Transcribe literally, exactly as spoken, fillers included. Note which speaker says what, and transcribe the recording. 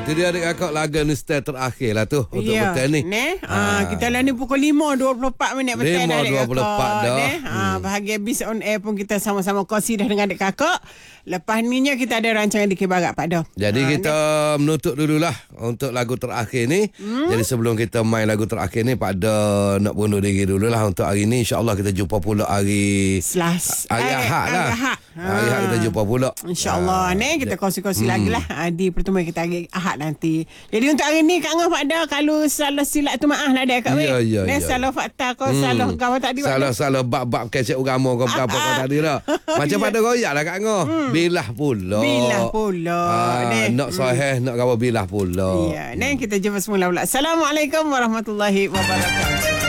Speaker 1: tu dia adik kakak laga ni style terakhir lah tu untuk
Speaker 2: ya.
Speaker 1: betul ni.
Speaker 2: Ne? Ha. Ha, kita lah ni pukul lima dua puluh empat minit betul dah adik
Speaker 1: lima dua puluh empat
Speaker 2: kakak.
Speaker 1: dah.
Speaker 2: Ne? Ha,
Speaker 1: Hmm.
Speaker 2: bahagian bis on air pun kita sama-sama kongsi dah dengan adik kakak. Lepas ni kita ada rancangan di Barat Pak Dah.
Speaker 1: Jadi
Speaker 2: ha,
Speaker 1: kita ne? menutup dululah untuk lagu terakhir ni. Hmm. Jadi sebelum kita main lagu terakhir ni, Pak Dah nak bunuh diri dululah untuk hari ni. InsyaAllah kita jumpa pula hari
Speaker 2: Selas.
Speaker 1: Hari
Speaker 2: eh,
Speaker 1: Ahad lah.
Speaker 2: Hari Ahad.
Speaker 1: Ha. Hari Ahad kita jumpa pula.
Speaker 2: InsyaAllah ha. ni kita kongsi-kongsi hmm. lagi lah di pertemuan kita hari Ahad nanti. Jadi untuk hari ni Kak Ngah Pak Dah, kalau salah silap tu maaf lah dia Kak Wei.
Speaker 1: Ya, ya,
Speaker 2: ni
Speaker 1: ya.
Speaker 2: salah fakta kau,
Speaker 1: Hmm.
Speaker 2: salah kau tadi.
Speaker 1: Salah-salah bab-bab kecek agama kau apa kau tadi dah. Macam
Speaker 2: Ya.
Speaker 1: pada royak lah Kak Ngah. Hmm. Bilah pula.
Speaker 2: Bilah pula.
Speaker 1: Ha, nak sahih, nak kawal bilah pula.
Speaker 2: Ya, ni kita jumpa semula pula. Assalamualaikum warahmatullahi wabarakatuh.